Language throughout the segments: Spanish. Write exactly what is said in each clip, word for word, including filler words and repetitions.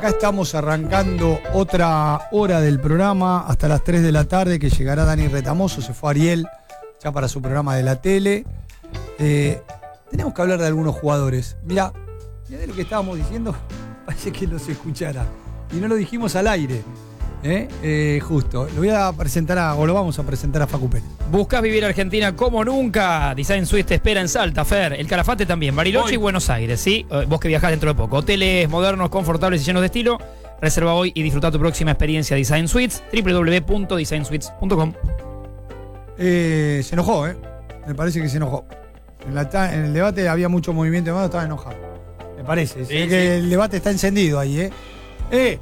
acá estamos arrancando otra hora del programa hasta las tres de la tarde, que llegará Dani Retamoso. Se fue Ariel ya para su programa de la tele. Eh, tenemos que hablar de algunos jugadores. Mirá, mirá de lo que estábamos diciendo, parece que no se escuchara. Y no lo dijimos al aire. ¿Eh? Eh, justo, lo voy a presentar a, o lo vamos a presentar a Facu Pérez. ¿Buscas vivir Argentina como nunca? Design Suite te espera en Salta, Fer, El Calafate también, Bariloche hoy. Y Buenos Aires, ¿sí? Vos que viajás dentro de poco. Hoteles modernos, confortables y llenos de estilo. Reserva hoy y disfruta tu próxima experiencia Design Suites, doble u doble u doble u punto design suites punto com. Eh, se enojó, ¿eh? Me parece que se enojó. En, la, en el debate había mucho movimiento de mano, estaba enojado. Me parece. Sí, sí. Que el debate está encendido ahí, ¿eh? ¡Eh!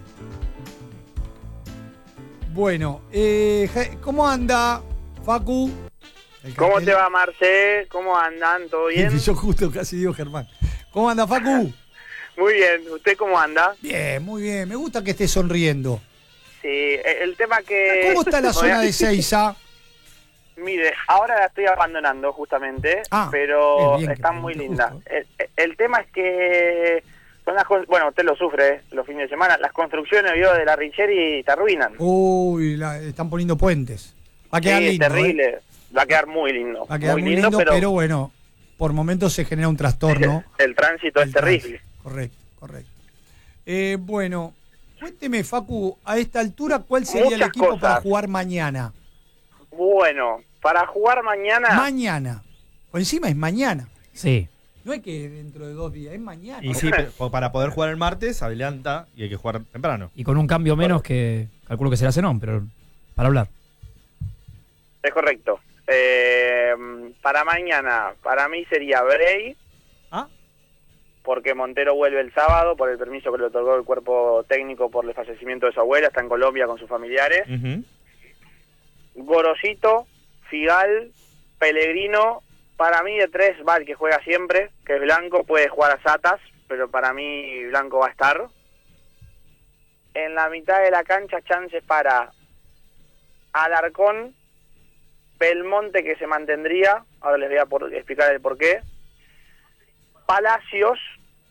Bueno, eh, ¿cómo anda, Facu? ¿Cómo te va, Marce? ¿Cómo andan? ¿Todo bien? Yo justo casi digo Germán. ¿Cómo anda, Facu? Muy bien. ¿Usted cómo anda? Bien, muy bien. Me gusta que esté sonriendo. Sí, el tema que... ¿Cómo está la zona de Seiza? Mire, ahora la estoy abandonando justamente, ah, pero bien, está muy linda. El, el tema es que... Son las, bueno, usted lo sufre eh, los fines de semana. Las construcciones ¿vio? De la Richeri te arruinan. Uy, la, están poniendo puentes. Va a quedar sí, lindo. terrible. ¿eh? Va a quedar muy lindo. Va a quedar muy, muy lindo, lindo pero... pero bueno, por momentos se genera un trastorno. El tránsito el es terrible. Tránsito. Correcto, correcto. Eh, bueno, cuénteme, Facu, a esta altura, ¿cuál sería Muchas el equipo cosas. para jugar mañana? Bueno, para jugar mañana... Mañana. O encima es mañana. Sí. No es que dentro de dos días, es mañana. Y sí, pero para poder jugar el martes, adelanta y hay que jugar temprano. Y con un cambio menos que calculo que será Zenón, pero para hablar. Es correcto. Eh, para mañana, para mí sería Bray. ¿Ah? Porque Montero vuelve el sábado por el permiso que le otorgó el cuerpo técnico por el fallecimiento de su abuela. Está en Colombia con sus familiares. Uh-huh. Gorosito, Figal, Pellegrino. Para mí de tres va el que juega siempre, que es Blanco, puede jugar a Satas, pero para mí Blanco va a estar. En la mitad de la cancha chances para Alarcón, Belmonte que se mantendría, ahora les voy a por, explicar el porqué, Palacios,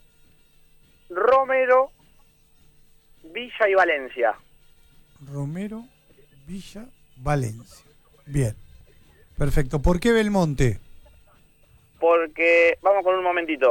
Romero, Villa y Valencia. Romero, Villa, Valencia. Bien, perfecto. ¿Por qué Belmonte? Porque, vamos con un momentito.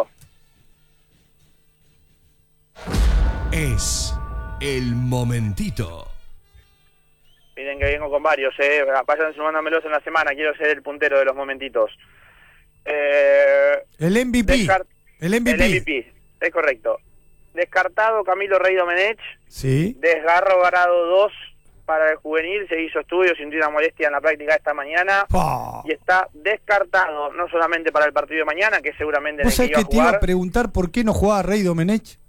Es el momentito. Miren que vengo con varios, eh. Vayan sumándomelos en la semana, quiero ser el puntero de los momentitos. Eh, el M V P. Descart el M V P. El M V P, es correcto. Descartado Camilo Rey Domenech. Sí. Desgarro grado dos para el juvenil, se hizo estudio, sintió una molestia en la práctica esta mañana. Oh. Y está descartado, no solamente para el partido de mañana, que seguramente en el que iba que a jugar. Te iba a preguntar por qué no jugaba Rey Domenech.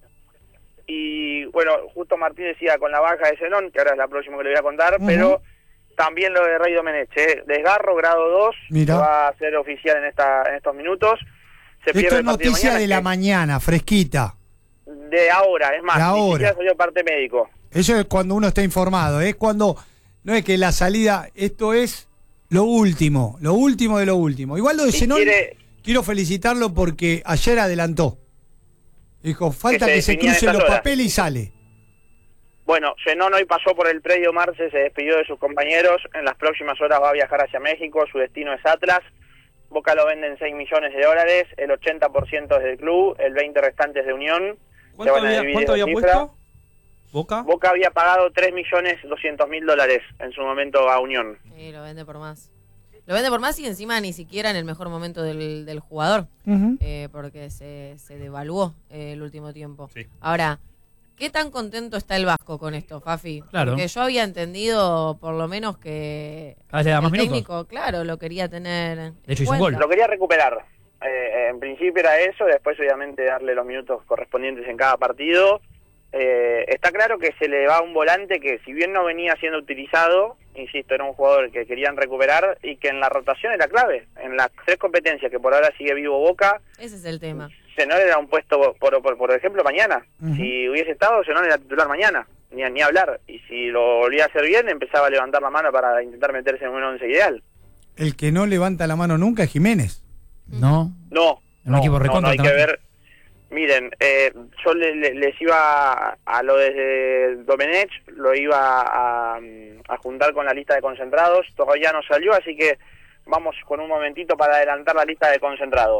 Y bueno, justo Martín decía con la baja de Zenón, que ahora es la próxima que le voy a contar, uh-huh. pero también lo de Rey Domenech, ¿eh? Desgarro grado dos, que va a ser oficial en esta en estos minutos. Se Esto pierde es noticia de, de la mañana, fresquita. De ahora, es más, de ahora. Ni siquiera salió parte médico. Eso es cuando uno está informado, es cuando, no es que la salida, esto es lo último, lo último de lo último. Igual lo de Zenón, quiere... quiero felicitarlo porque ayer adelantó. Dijo, falta que se, que se crucen los horas. papeles y sale. Bueno, Zenón hoy pasó por el predio Marce, se despidió de sus compañeros, en las próximas horas va a viajar hacia México, su destino es Atlas. Boca lo vende en seis millones de dólares, el ochenta por ciento es del club, el veinte por ciento restante es de Unión. ¿Cuánto había, ¿cuánto había puesto? ¿Boca? Boca había pagado tres millones doscientos mil dólares en su momento a Unión. Sí, lo vende por más. Lo vende por más y encima ni siquiera en el mejor momento del, del jugador, uh-huh. eh, porque se, se devaluó eh, el último tiempo. Sí. Ahora, ¿qué tan contento está el Vasco con esto, Fafi? Claro. Porque yo había entendido por lo menos que ah, le da más el minutos. técnico, claro, lo quería tener. De hecho hizo un gol. Lo quería recuperar. Eh, en principio era eso, después obviamente darle los minutos correspondientes en cada partido. Eh, está claro que se le va un volante que si bien no venía siendo utilizado, insisto, era un jugador que querían recuperar y que en la rotación era clave. En las tres competencias que por ahora sigue vivo Boca, ese es el tema. Zenón era un puesto, por, por, por ejemplo, mañana. Uh-huh. Si hubiese estado, Zenón era titular mañana, ni, ni hablar. Y si lo volvía a hacer bien, empezaba a levantar la mano para intentar meterse en un once ideal. El que no levanta la mano nunca es Jiménez. No. No, Un no, equipo no, no hay que ver... Miren, eh, yo le, le, les iba a, a lo de Domenech, lo iba a, a juntar con la lista de concentrados, todavía no salió, así que vamos con un momentito para adelantar la lista de concentrados.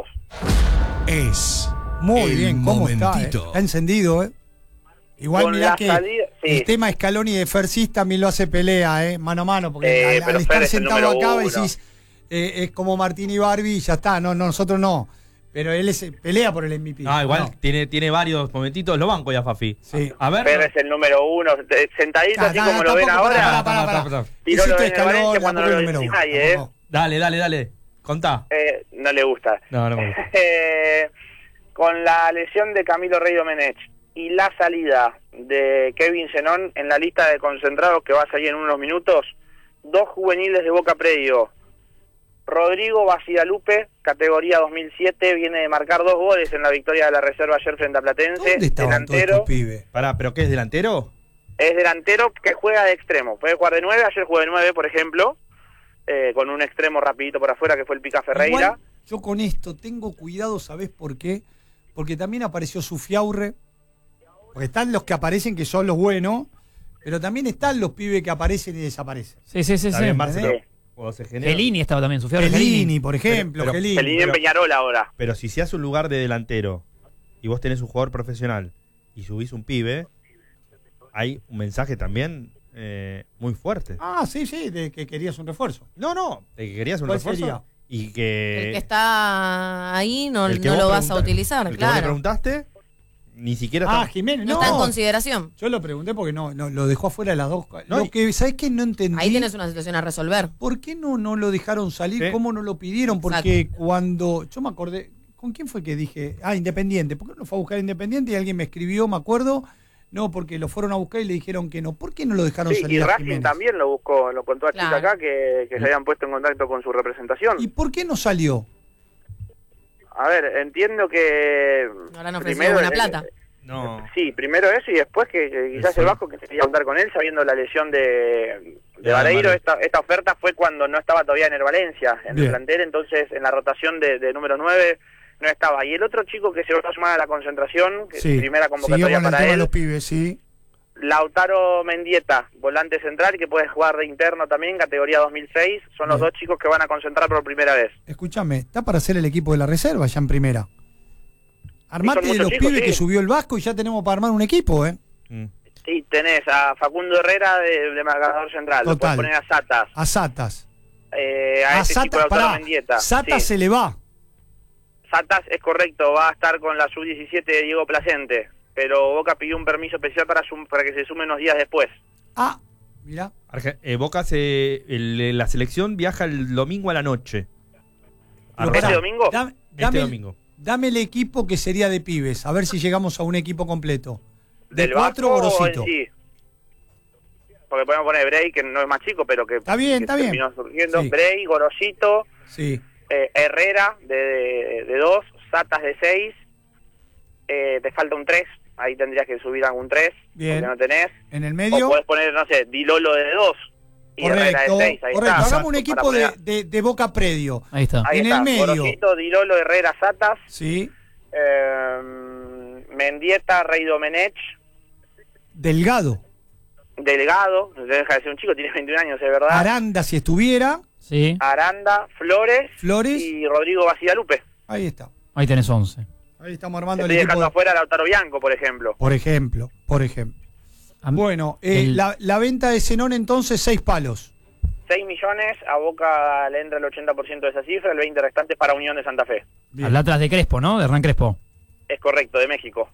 Es Muy el bien, ¿cómo está? momentito. eh? Está encendido, ¿eh? Igual Con mirá la que salida- sí. el tema Scaloni de Fersis también lo hace pelea, ¿eh? Mano a mano, porque Eh, al, pero al estar Fer es el sentado número acá uno. decís, eh, es como Martín y Barbie y ya está, no, no, nosotros no. Pero él es, pelea por el M V P. Ah, igual ¿no? tiene, tiene varios momentitos. Lo banco ya, Fafi. Sí. A ver. Fer es el número uno, eh, sentadito Ah, así no, como no, lo ven tampoco, ahora. pará, pará, pará, Pará, pará. Tiró Hiciste lo en el Scaloni, Valencia cuando tampoco no el lo número dice uno, nadie, ¿eh? tampoco. Dale, dale, dale. Contá. Eh, no le gusta. No, no me gusta. Eh, con la lesión de Camilo Rey Domenech y la salida de Kevin Zenón en la lista de concentrados que va a salir en unos minutos, dos juveniles de Boca Predio. Rodrigo Basialupe, categoría dos mil siete, viene de marcar dos goles en la victoria de la reserva ayer frente a Platense. ¿Dónde estaban todos delantero, estos pibes? Pará, ¿pero qué es delantero? es delantero que juega de extremo. Puede jugar de nueve, ayer jugó de nueve, por ejemplo, eh, con un extremo rapidito por afuera que fue el Pica Ferreira. Igual, yo con esto tengo cuidado, ¿sabés por qué? Porque también apareció Sufiaurre, porque están los que aparecen que son los buenos, pero también están los pibes que aparecen y desaparecen. Sí, sí, sí. Está sí. bien, Marcelo. Sí. Cuando se genera- Gelini estaba también, Sufiato Gelini, por ejemplo, Pero- pero- Gelini. Pelini en pero- Peñarol ahora. Pero si se hace un lugar de delantero y vos tenés un jugador profesional y subís un pibe, hay un mensaje también eh, muy fuerte. Ah, sí, sí, de que querías un refuerzo. No, no, de que querías un ¿Cuál refuerzo sería? y que... El que está ahí no, el que no vos lo vas a pregunta- utilizar, el que vos le claro. preguntaste, ni siquiera Ah, está... Jiménez, No no. está en consideración. Yo lo pregunté porque no, no lo dejó afuera de las dos. No, lo y- que, ¿sabés qué? No entendí. Ahí tienes una situación a resolver. ¿Por qué no, no lo dejaron salir? Sí. ¿Cómo no lo pidieron? Porque cuando. Yo me acordé. ¿Con quién fue que dije? Ah, Independiente. ¿Por qué no fue a buscar Independiente? Y alguien me escribió, me acuerdo. No, porque lo fueron a buscar y le dijeron que no. ¿Por qué no lo dejaron Sí, salir y a Racing Jiménez? también lo buscó, lo contó a Chica Claro. acá, que, que se habían puesto en contacto con su representación. ¿Y por qué no salió? A ver, entiendo que... No habrán ofrecido buena eh, plata. No. Sí, primero eso y después que, que quizás Sí. el Vasco que quería contar con él sabiendo la lesión de, de De Vareiro. Vareiro. Esta, esta oferta fue cuando no estaba todavía en el Valencia, en Bien. el plantel, entonces en la rotación de, de número nueve no estaba. Y el otro chico que se va a sumar a la concentración, que Sí. es primera Siguió convocatoria con el para tema de él, los pibes, sí. Lautaro Mendieta, volante central, que puede jugar de interno también, categoría dos mil seis. Son los Bien. dos chicos que van a concentrar por primera vez. Escúchame, está para hacer el equipo de la reserva ya en primera. Armate de muchos los chicos, pibes sí. que subió el Vasco y ya tenemos para armar un equipo, ¿eh? Mm. Sí, tenés a Facundo Herrera de, de marcador central, lo Total. puedes poner a Satas, A Satas. eh, a, A este chico Satas, Lautaro pará. Mendieta. Satas Sí. se le va. Satas es correcto, va a estar con la sub diecisiete de Diego Placente, pero Boca pidió un permiso especial para, sum- para que se sume unos días después. Ah, mirá. Arge- eh, Boca se, el- la selección viaja el domingo a la noche. A Pero ¿Este pará, Rosario. domingo? Dame, Este dame el- domingo. dame el equipo que sería de pibes, a ver si llegamos a un equipo completo. De ¿Del cuatro, Vasco o Gorosito. en sí? Porque podemos poner Bray, que no es más chico, pero que, Está bien, que está bien. terminó surgiendo. Sí. Bray, Gorosito, Sí. eh, Herrera de, de, de dos, Satas de seis, eh, te falta un tres, ahí tendrías que subir algún tres, Bien. porque no tenés. En el O medio. podés poner, no sé, Dilolo de dos y Herrera de Correcto. seis, ahí Correcto. está. Hagamos un Para equipo de, poner- de, de Boca Predio. Ahí está. Ahí en está, el medio. Gorosito, Dilolo, Herrera, Satas, Sí. eh, Mendieta, Rey Domenech, Delgado. Delgado, no deja de ser un chico, tiene veintiún años, es verdad. Aranda, si estuviera. Sí. Aranda, Flores, Flores. y Rodrigo Basialupe. Ahí está. Ahí tenés once. Ahí estamos armando el Estoy equipo. dejando de- afuera a Lautaro Bianco, por ejemplo. Por ejemplo. Por ejemplo. A mí- Bueno, eh, el- la, la venta de Zenón entonces, seis palos. seis millones, a Boca le entra el ochenta por ciento de esa cifra, el veinte restante para Unión de Santa Fe. Bien. Al Atlas de Crespo, ¿no? De Hernán Crespo. Es correcto, de México.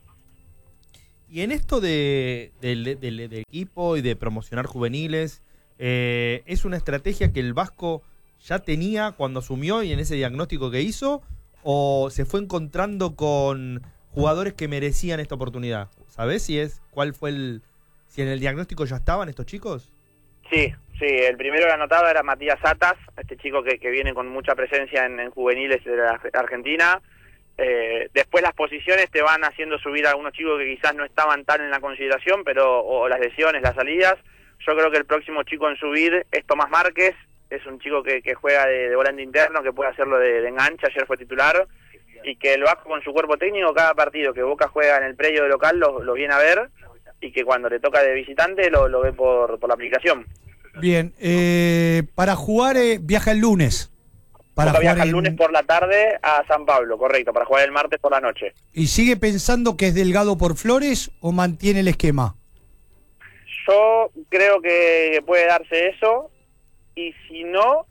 Y en esto de, del, del- del equipo y de promocionar juveniles, eh, ¿es una estrategia que el Vasco ya tenía cuando asumió y en ese diagnóstico que hizo? ¿O se fue encontrando con jugadores que merecían esta oportunidad? ¿Sabés si es cuál fue el... si en el diagnóstico ya estaban estos chicos? Sí, sí, el primero que anotaba era Matías Satas, este chico que, que viene con mucha presencia en, en juveniles de la Argentina. Eh, después las posiciones te van haciendo subir a algunos chicos que quizás no estaban tan en la consideración, pero o las lesiones, las salidas. Yo creo que el próximo chico en subir es Tomás Márquez, es un chico que, que juega de, de volante interno, que puede hacerlo de, de enganche, ayer fue titular. y que el Vasco con su cuerpo técnico, cada partido que Boca juega en el predio de local lo, lo viene a ver, y que cuando le toca de visitante lo, lo ve por, por la aplicación. Bien, eh, para jugar eh, viaja el lunes. Para Boca jugar viaja el en- lunes por la tarde a San Pablo, correcto, para jugar el martes por la noche. ¿Y sigue pensando que es Delgado por Flores o mantiene el esquema? Yo creo que puede darse eso, y si no,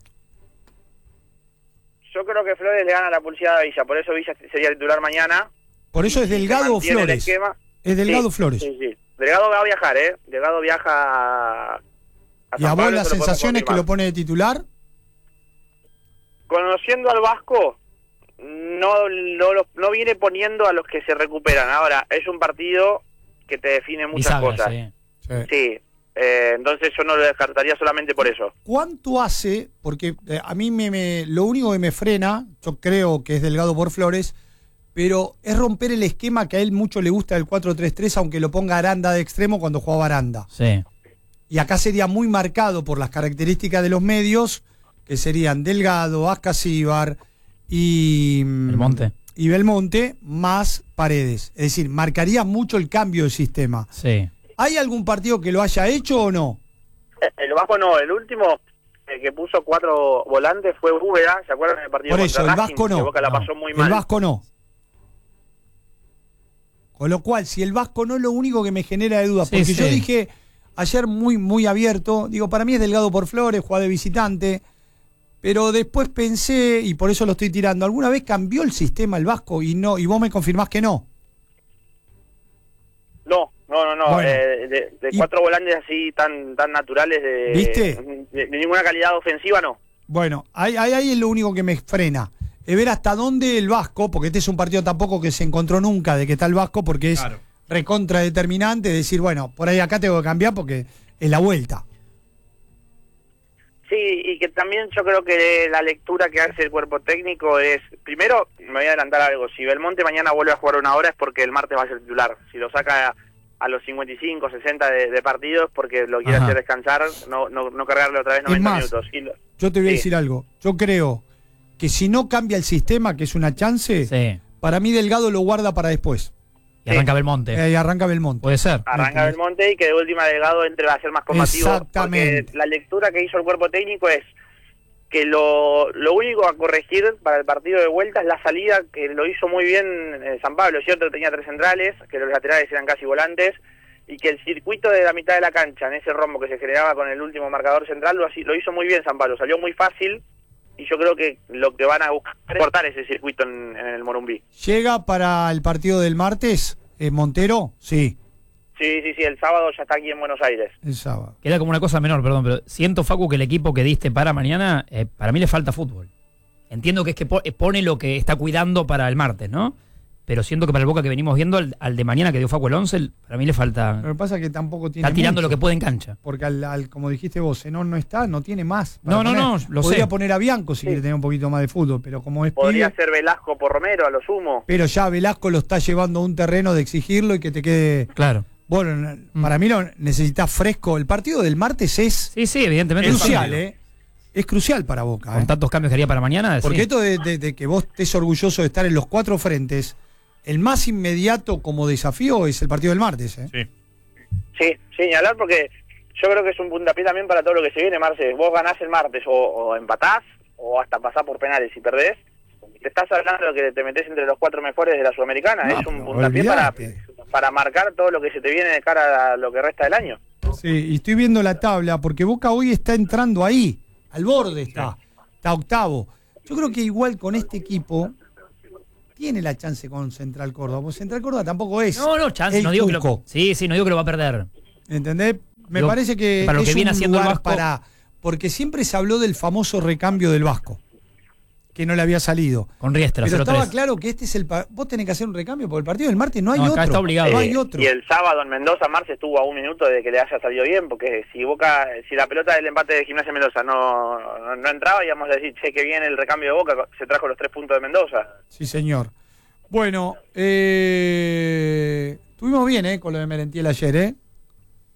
yo creo que Flores le gana la pulseada a Villa, por eso Villa sería titular mañana. ¿Por eso es Delgado o Mantiene el Flores? esquema. Es Delgado o Sí, Flores. Sí, sí. Delgado va a viajar, ¿eh? Delgado viaja a, a ¿Y San a vos Pablo, la eso lo podemos sensación es que confirmar. lo pone de titular? Conociendo al Vasco, no, no, lo- no viene poniendo a los que se recuperan. Ahora, es un partido que te define muchas Bisagra, cosas. sí. Sí. Sí, eh, entonces yo no lo descartaría solamente por eso. ¿Cuánto hace? Porque eh, a mí me, me- lo único que me frena, yo creo que es Delgado por Flores, pero es romper el esquema que a él mucho le gusta del cuatro tres tres, aunque lo ponga Aranda de extremo cuando jugaba Aranda. Sí. Y acá sería muy marcado por las características de los medios, que serían Delgado, Ascasíbar y Belmonte. y Belmonte, más Paredes. Es decir, marcaría mucho el cambio de sistema. Sí. ¿Hay algún partido que lo haya hecho o no? Eh, El Vasco no, el último eh, que puso cuatro volantes fue Úbeda, ¿se acuerdan del partido Por contra eso, el Racing? Vasco no. Que Boca la No. pasó muy El mal. Vasco no. Con lo cual, si el Vasco no es lo único que me genera de duda, Sí, porque yo sí. dije ayer muy, muy abierto, digo, para mí es Delgado por Flores, juega de visitante, pero después pensé, y por eso lo estoy tirando, ¿alguna vez cambió el sistema el Vasco y no y vos me confirmás que no? No, no, no, no. Bueno. eh, de de Y- cuatro volantes así tan tan naturales de, ¿Viste? de, de ninguna calidad ofensiva, no. Bueno, ahí, ahí, ahí es lo único que me frena. Es ver hasta dónde el Vasco, porque este es un partido tampoco que se encontró nunca de que está el Vasco, porque es Claro. recontra determinante, decir, bueno, por ahí acá tengo que cambiar porque es la vuelta. Sí, y que también yo creo que la lectura que hace el cuerpo técnico es, primero, me voy a adelantar algo, si Belmonte mañana vuelve a jugar una hora es porque el martes va a ser titular. Si lo saca a, a los cincuenta y cinco, sesenta de, de partidos porque lo quiere Ajá. hacer descansar, no, no, no cargarle otra vez Es noventa más, minutos. Y lo- Yo te voy a Sí. decir algo. Yo creo que si no cambia el sistema, que es una chance, Sí. para mí Delgado lo guarda para después. Y arranca Belmonte. Eh, y arranca Belmonte. Puede ser. arranca Belmonte y que de última Delgado entre a ser más combativo. Exactamente. Porque la lectura que hizo el cuerpo técnico es que lo, lo único a corregir para el partido de vuelta es la salida, que lo hizo muy bien eh, San Pablo, es cierto que tenía tres centrales, que los laterales eran casi volantes, y que el circuito de la mitad de la cancha, en ese rombo que se generaba con el último marcador central, lo, así- lo hizo muy bien San Pablo, salió muy fácil, y yo creo que lo que van a buscar es cortar ese circuito en, en el Morumbí. ¿Llega para el partido del martes eh, Montero? Sí, Sí, sí, sí, el sábado ya está aquí en Buenos Aires. el sábado. Queda como una cosa menor, perdón, pero siento, Facu, que el equipo que diste para mañana, eh, para mí le falta fútbol. Entiendo que es que po- pone lo que está cuidando para el martes, ¿no? Pero siento que para el Boca que venimos viendo, al, al de mañana que dio Facu el once, para mí le falta... Lo que pasa es que tampoco tiene Está tirando mucho, lo que puede en cancha. porque al, al- como dijiste vos, Zenón no está, no tiene más. para No, no, poner. no, lo Podría sé. poner a Bianco si quiere tener un poquito más de fútbol, pero como es Podría pibe, ser Velasco por Romero, a lo sumo. pero ya Velasco lo está llevando a un terreno de exigirlo y que te quede... Claro. Bueno, para mí lo necesitas fresco. El partido del martes es Sí, sí, evidentemente. es crucial, partido. ¿eh? Es crucial para Boca. Con ¿eh? tantos cambios que haría para mañana. Porque sí. esto de, de- de que vos estés orgulloso de estar en los cuatro frentes, el más inmediato como desafío es el partido del martes, ¿eh? Sí. Sí, sí, ni hablar porque yo creo que es un puntapié también para todo lo que se viene, Marce. Vos ganás el martes o, o empatás o hasta pasás por penales y perdés. Te estás hablando de que te metés entre los cuatro mejores de la Sudamericana. No, es un pero puntapié para, olvidate. para marcar todo lo que se te viene de cara a lo que resta del año. Sí, y estoy viendo la tabla, porque Boca hoy está entrando ahí, al borde está, está octavo. Yo creo que igual con este equipo tiene la chance con Central Córdoba, porque Central Córdoba tampoco es No, no, chance. el No digo que lo, Cuco, sí, sí, no digo que lo va a perder. ¿entendés? Me Digo, parece que para lo es que viene un haciendo el lugar Vasco- para... Porque siempre se habló del famoso recambio del Vasco, que no le había salido. Con Riestra, Pero cero estaba tres. claro que este es el... pa- Vos tenés que hacer un recambio, porque el partido del martes no hay No, acá otro. está obligado. No hay Eh, otro. Y el sábado en Mendoza, Marce estuvo a un minuto de que le haya salido bien, porque si Boca, si la pelota del empate de Gimnasia Mendoza no, no, no entraba, íbamos a decir, che, que bien el recambio de Boca, se trajo los tres puntos de Mendoza. Sí, señor. Bueno, eh, estuvimos bien eh, con lo de Merentiel ayer, ¿eh?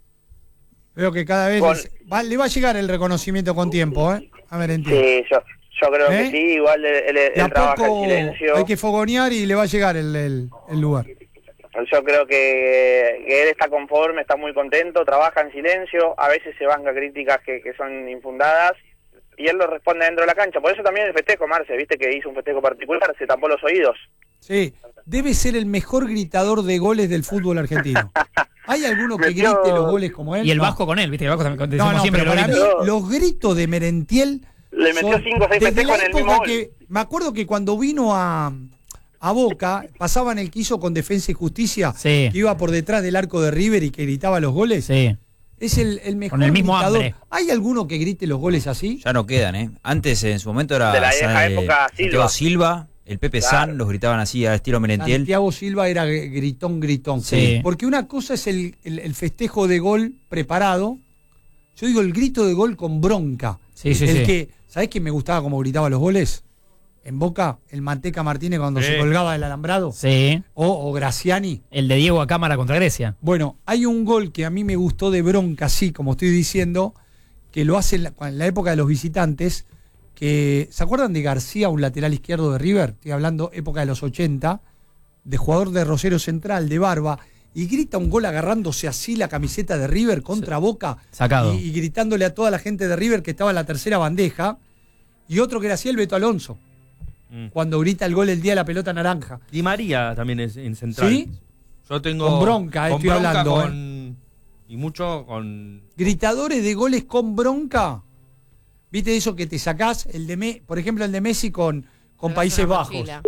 Veo que cada vez Con- les- va- le va a llegar el reconocimiento con tiempo, ¿eh? A Merentiel. Sí, yo, Yo creo ¿Eh? que sí, igual él, él- él De a trabaja poco en silencio. hay que fogonear y le va a llegar el, el- el lugar. Yo creo que, que él está conforme, está muy contento, trabaja en silencio, a veces se banca críticas que, que son infundadas y él lo responde dentro de la cancha. Por eso también el festejo, Marce, viste que hizo un festejo particular, se tapó los oídos. Sí, debe ser el mejor gritador de goles del fútbol argentino. ¿Hay alguno que Metió- grite los goles como él? Y el No. Vasco con él, ¿viste? El Vasco también No, decimos no, siempre pero lo para mí lindo. los gritos de Merentiel Le metió son- cinco o seis desde festejos la en el mismo época gol. que me acuerdo que cuando vino a, a Boca pasaban el que hizo con Defensa y Justicia, Sí. que iba por detrás del arco de River y que gritaba los goles. Sí. Es el, el mejor Con el mismo gritador. hambre. ¿Hay alguno que grite los goles así? Ya no quedan, ¿eh? Antes, en su momento, era De la vieja eh, época, Santiago Silva. Silva, el Pepe Claro. San, los gritaban así al estilo Merentiel. Santiago Silva era gr- gritón, gritón. Sí. Porque una cosa es el, el- el festejo de gol preparado. Yo digo el grito de gol con bronca. Sí, sí, el sí. que, ¿sabés quién me gustaba cómo gritaba los goles? En Boca, el Manteca Martínez cuando Sí. se colgaba del alambrado. Sí. O, o Graciani. El de Diego a cámara contra Grecia. Bueno, hay un gol que a mí me gustó de bronca, así como estoy diciendo, que lo hace en la, en la época de los visitantes, que ¿se acuerdan de García, un lateral izquierdo de River? Estoy hablando época de los ochenta, de jugador de Rosario Central, de barba, y grita un gol agarrándose así la camiseta de River contra Boca, Sacado. y, y gritándole a toda la gente de River que estaba en la tercera bandeja, y otro que era así el Beto Alonso, Mm. cuando grita el gol el día de la pelota naranja. Di María también es en central. ¿Sí? Yo tengo. Con bronca, eh, con estoy bronca hablando, con- Y mucho con. Gritadores de goles con bronca. ¿Viste eso que te sacás? El de Me- por ejemplo, el de Messi con, con Pero Países es una Bajos. mochila.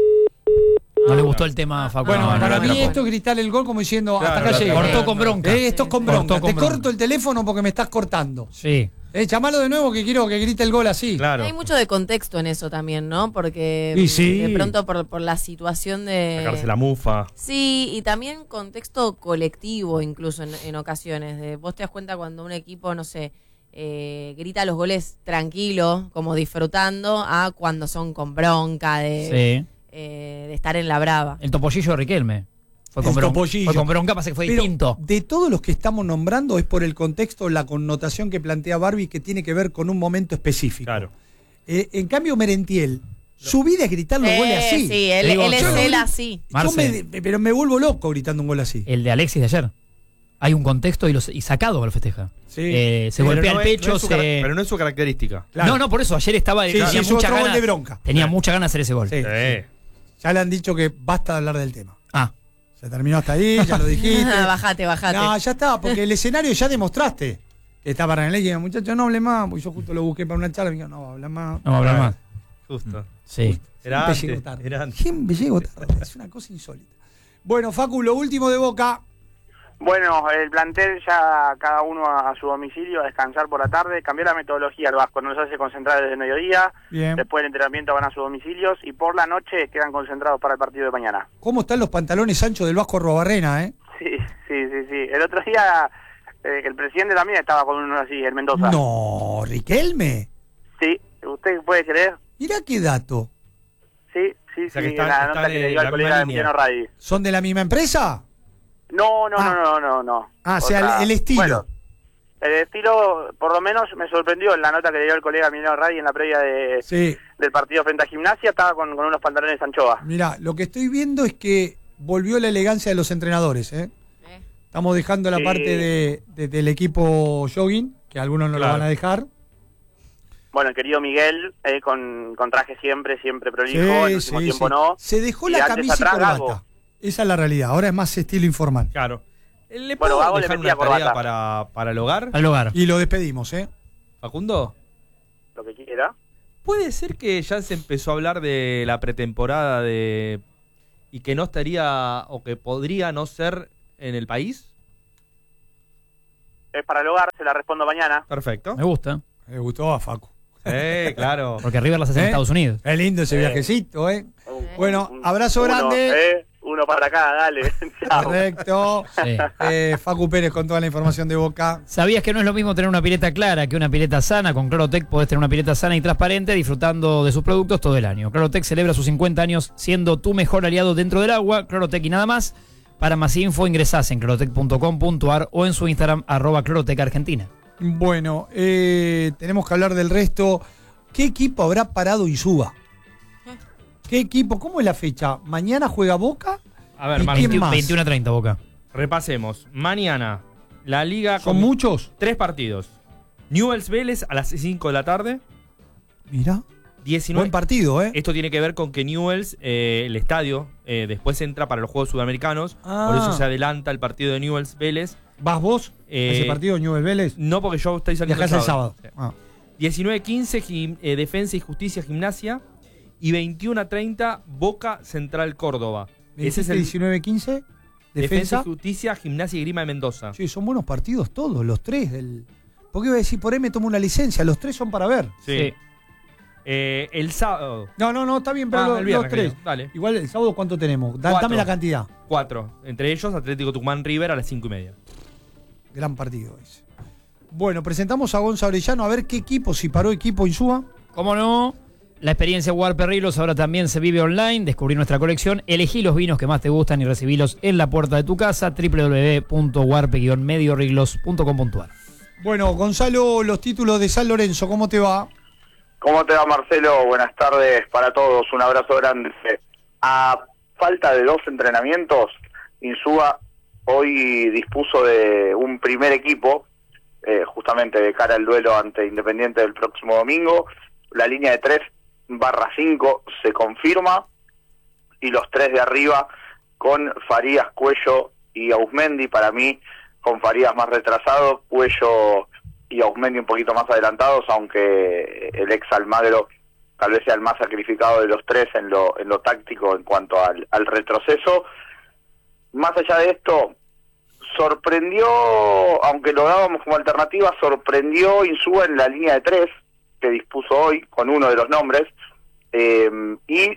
No le Ah. gustó el tema, Facu. Bueno, No, no, para no, mí no, no. esto es gritar el gol como diciendo, Claro, hasta acá claro, llegué. claro. Cortó con bronca. Eh, esto es con Cortó bronca. con Te bronca. corto el teléfono porque me estás cortando. Sí. Eh, llamalo de nuevo que quiero que grite el gol así. Claro. Hay mucho de contexto en eso también, ¿no? Porque Y sí. de pronto por, por la situación de... Sacarse la mufa. Sí, y también contexto colectivo incluso en, en ocasiones. De, vos te das cuenta cuando un equipo, no sé, eh, grita los goles tranquilo, como disfrutando, a cuando son con bronca, de, Sí. eh, de estar en la brava. El topollillo de Riquelme. Fue con, El bronca, topollillo. fue con bronca, pasa que fue Pero distinto. de todos los que estamos nombrando es por el contexto, la connotación que plantea Barbie que tiene que ver con un momento específico. Claro. Eh, en cambio, Merentiel, su vida es gritar los goles Eh, así. sí, él, Digo, él es yo- él así. Yo Marce. me- pero me vuelvo loco gritando un gol así. El de Alexis de ayer. Hay un contexto y, los, y sacado lo festeja. Sí. Eh, se Pero golpea no el es- pecho, no es su se... cara- Pero no es su característica. Claro. No, no, por eso. Ayer estaba... Sí, tenía sí, es mucha otro gol ganas, de bronca. Tenía mucha ganas de hacer ese gol. Sí. Sí. Ya le han dicho que basta de hablar del tema. Ah, Se terminó hasta ahí, ya lo dijiste. bajate, bajate. No, ya está, porque el escenario ya demostraste que está para el ley. Muchacho, no hable más, porque yo justo lo busqué para una charla y me dijo, no, habla más. no va a hablar más. Justo. Sí. Era Siempre antes, llego tarde. era antes. Siempre llego tarde. Es una cosa insólita. Bueno, Facu, lo último de Boca. Bueno, el plantel ya cada uno a, a su domicilio a descansar por la tarde, cambió la metodología al Vasco, no nos hace concentrar desde el mediodía, Bien. después del entrenamiento van a sus domicilios y por la noche quedan concentrados para el partido de mañana. ¿Cómo están los pantalones anchos del Vasco Arrobarrena, eh? Sí, sí, sí, sí. El otro día eh, el presidente también estaba con uno así, el Mendoza. No, Riquelme. Sí, ¿usted puede creer? Mirá qué dato. Sí, sí, O sea sí, que están- la están nota que en le dio la al colega de misma Emiliano Radi. ¿Son de la misma empresa? No, no, Ah. no, no, no, no. Ah, o sea, el- el estilo. Bueno, el estilo, por lo menos, me sorprendió en la nota que le dio el colega Emiliano Radi en la previa de, Sí. del partido frente a Gimnasia, estaba con, con unos pantalones anchoa. Mirá, lo que estoy viendo es que volvió la elegancia de los entrenadores, ¿eh? Eh, Estamos dejando la Sí. parte de, de- del equipo jogging, que algunos no Claro. lo van a dejar. Bueno, el querido Miguel, eh, con, con traje siempre, siempre prolijo, en el último tiempo sí. no. Se dejó Y la antes camisa y atrás, corbata. Gago. Esa es la realidad. Ahora es más estilo informal. Claro. ¿Le Bueno, puedo Gago le dejar metía una tarea corbata. para, para el hogar, Al hogar. Y lo despedimos, ¿eh? Facundo? Lo que quiera. ¿Puede ser que ya se empezó a hablar de la pretemporada de y que no estaría o que podría no ser en el país? Es para el hogar, se la respondo mañana. Perfecto. Me gusta. Me gustó a Facu. Eh, claro. Porque River las hace en ¿Eh? Estados Unidos. Es lindo ese Eh. viajecito, ¿eh? Un- Bueno, un- abrazo uno, grande. eh, uno para acá, dale. Chao. Correcto. Sí. Eh, Facu Pérez con toda la información de Boca. ¿Sabías que no es lo mismo tener una pileta clara que una pileta sana? Con Clarotec podés tener una pileta sana y transparente disfrutando de sus productos todo el año. Clarotec celebra sus cincuenta años siendo tu mejor aliado dentro del agua. Clarotec y nada más. Para más info ingresás en clarotec punto com punto ar o en su Instagram arroba Clarotec Argentina. Bueno, eh, tenemos que hablar del resto. ¿Qué equipo habrá parado Insúa? ¿Qué equipo? ¿Cómo es la fecha? ¿Mañana juega Boca? A ver, ¿Y Marcelo, quién más? veintiuno a treinta, Boca. repasemos. Mañana, la Liga ¿Son con muchos? tres partidos. Newell's Vélez a las cinco de la tarde. Mira. diecinueve Buen partido, ¿eh? Esto tiene que ver con que Newell's, eh, el estadio, eh, después entra para los Juegos Sudamericanos. Ah. Por eso se adelanta el partido de Newell's Vélez. ¿Vas vos Eh, a ese partido, Newell's Vélez? No, porque yo estoy saliendo Viajás el sábado. Sí. Ah. diecinueve quince, gim- eh, Defensa y Justicia Gimnasia. Y veintiuno a treinta, Boca Central Córdoba. Ese es el diecinueve quince. Defensa Defensa. y Justicia Gimnasia y Grima de Mendoza. Sí, son buenos partidos todos, los tres. Del... ¿Por qué iba a decir, por ahí me tomo una licencia? Los tres son para ver. Sí. Sí. Eh, el sábado, No, no, no, está bien, pero Ah, los, el viernes, los tres. creo. Dale. Igual el sábado, ¿cuánto tenemos? Da- Cuatro. dame la cantidad. cuatro. Entre ellos, Atlético Tucumán River a las cinco y media. Gran partido ese. Bueno, presentamos a Gonza Orellano a ver qué equipo, si paró equipo Insúa. ¿Cómo no? La experiencia War Perrilos ahora también se vive online. Descubrí nuestra colección. Elegí los vinos que más te gustan y recibílos en la puerta de tu casa. doble u doble u doble u punto warpe guion medio riglos punto com punto a r. Bueno, Gonzalo, los títulos de San Lorenzo, ¿cómo te va? ¿Cómo te va, Marcelo? Buenas tardes para todos, un abrazo grande. A falta de dos entrenamientos, Insúa hoy dispuso de un primer equipo, eh, justamente de cara al duelo ante Independiente del próximo domingo. La línea de tres barra cinco se confirma, y los tres de arriba con Farías, Cuello y Auzmendi. Para mí, con Farías más retrasado, Cuello y Auzmendi un poquito más adelantados, aunque el ex Almagro tal vez sea el más sacrificado de los tres en lo en lo táctico en cuanto al, al retroceso. Más allá de esto, sorprendió, aunque lo dábamos como alternativa, sorprendió Insúa en la línea de tres que dispuso hoy con uno de los nombres, eh, y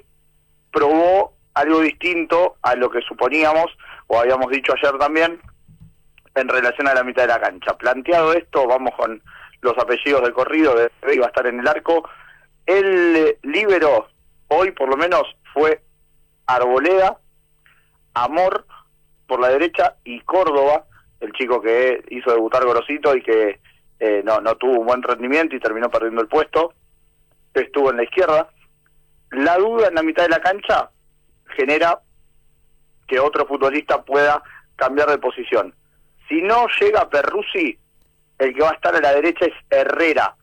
probó algo distinto a lo que suponíamos o habíamos dicho ayer también en relación a la mitad de la cancha. Planteado esto, vamos con los apellidos del corrido, de iba a estar en el arco. El líbero hoy por lo menos fue Arboleda, Amor por la derecha y Córdoba, el chico que hizo debutar Gorosito y que eh, no, no tuvo un buen rendimiento y terminó perdiendo el puesto, estuvo en la izquierda. La duda en la mitad de la cancha genera que otro futbolista pueda cambiar de posición. Si no llega Perruzzi, el que va a estar a la derecha es Herrera,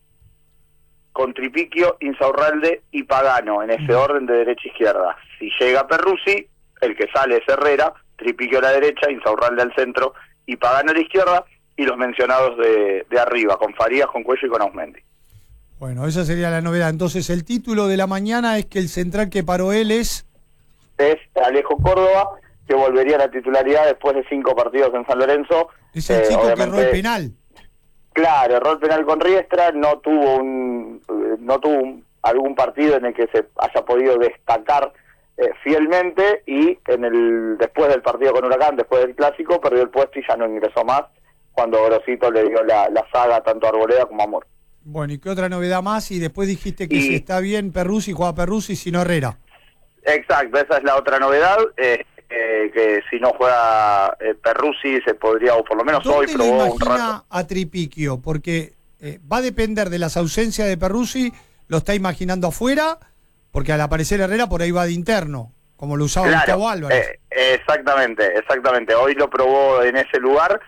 con Tripiquio, Insaurralde y Pagano, en ese orden de derecha-izquierda. Si llega Perruzzi, el que sale es Herrera, Tripiquio a la derecha, Insaurralde al centro y Pagano a la izquierda, y los mencionados de, de arriba, con Farías, con Cuello y con Auzmendi. Bueno, esa sería la novedad. Entonces, el título de la mañana es que el central que paró él es... Es Alejo Córdoba, que volvería a la titularidad después de cinco partidos en San Lorenzo. Es el Eh, chico que obviamente- erró el penal. Claro, error penal con Riestra, no tuvo un no tuvo un- algún partido en el que se haya podido destacar eh, fielmente, y en el después del partido con Huracán, después del clásico, perdió el puesto y ya no ingresó más cuando Gorosito le dio la, la saga tanto a Arboleda como a Amor. Bueno, ¿y qué otra novedad más? Y después dijiste que Y- si está bien Perruzzi, juega Perruzzi, si no Herrera. Exacto, esa es la otra novedad, eh, eh, que si no juega eh, Perruzzi se podría, o por lo menos hoy ¿Dónde le probó un rato. imagina a Tripiquio? Porque eh, va a depender de las ausencias de Perruzzi, lo está imaginando afuera, porque al aparecer Herrera por ahí va de interno, como lo usaba Gustavo Álvarez. eh, exactamente, exactamente. Hoy lo probó en ese lugar.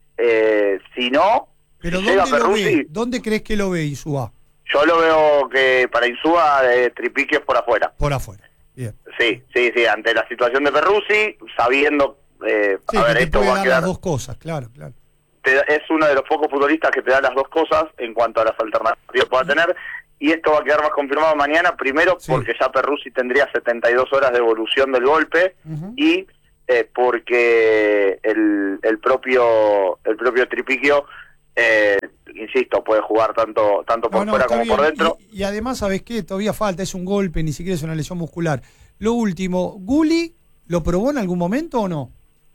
Eh, si no, Pero si llega ¿dónde lo Perruzzi, ve? ¿Dónde crees que lo ve Insúa? yo lo veo que para Insúa eh, Tripiquio es por afuera. Por afuera. Bien. Sí, sí, sí, ante la situación de Perruzzi, sabiendo, eh, Sí, a que ver, te esto puede va a dar quedar... las dos cosas, claro, claro. te- es uno de los pocos futbolistas que te da las dos cosas en cuanto a las alternativas que pueda tener, y esto va a quedar más confirmado mañana, primero Sí. porque ya Perruzzi tendría setenta y dos horas de evolución del golpe, Ujú. y eh, porque el, el propio el propio Tripiquio, eh, insisto, puede jugar tanto tanto por No, no, fuera está como por bien. dentro. Y, y además, ¿sabes qué? Todavía falta, es un golpe, ni siquiera es una lesión muscular. Lo último, ¿Guli lo probó en algún momento o no?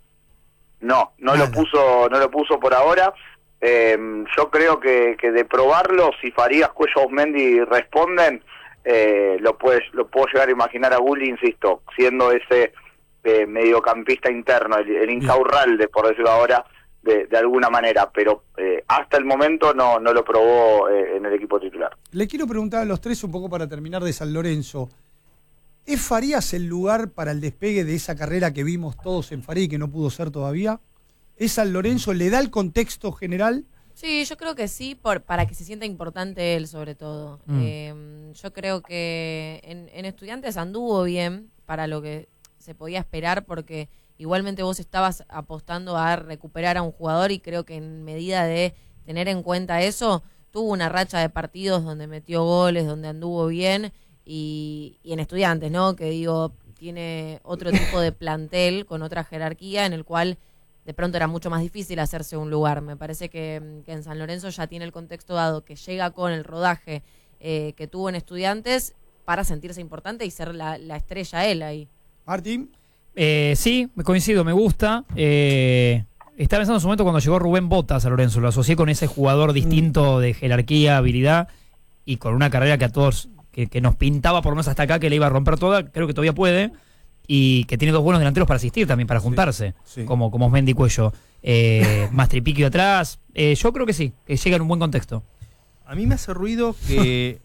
No, no Nada. lo puso no lo puso por ahora. Eh, yo creo que, que de probarlo, si Farías, Cuello, Auzmendi responden, eh, lo puedes lo puedo llegar a imaginar a Gulli, insisto, siendo ese eh, mediocampista interno, el, el Insaurralde, por decirlo ahora, de, de alguna manera, pero eh, hasta el momento no, no lo probó eh, en el equipo titular. Le quiero preguntar a los tres un poco para terminar de San Lorenzo. ¿Es Farías el lugar para el despegue de esa carrera que vimos todos en Faría y que no pudo ser todavía? ¿Es San Lorenzo? ¿Le da el contexto general? Sí, yo creo que sí, por, para que se sienta importante él sobre todo. Mm. Eh, yo creo que en, en Estudiantes anduvo bien para lo que se podía esperar, porque igualmente vos estabas apostando a recuperar a un jugador y creo que en medida de tener en cuenta eso, tuvo una racha de partidos donde metió goles, donde anduvo bien, y, y en Estudiantes, ¿no? Que digo, tiene otro tipo de plantel con otra jerarquía en el cual de pronto era mucho más difícil hacerse un lugar. Me parece que, que en San Lorenzo ya tiene el contexto dado, que llega con el rodaje eh, que tuvo en Estudiantes para sentirse importante y ser la, la estrella él ahí. Martín. Eh, sí, me coincido, me gusta. Eh, estaba pensando en su momento cuando llegó Rubén Bota a San Lorenzo, lo asocié con ese jugador distinto de jerarquía, habilidad y con una carrera que a todos, que, que nos pintaba por lo menos hasta acá que le iba a romper toda, creo que todavía puede, y que tiene dos buenos delanteros para asistir también, para juntarse, sí, sí. como, como Osmendi Cuello. Eh, Mastripiquio atrás, eh, yo creo que sí, que llega en un buen contexto. A mí me hace ruido que...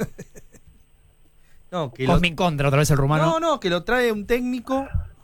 no, que Cosmin contra otra vez el rumano. No, no, que lo trae un técnico...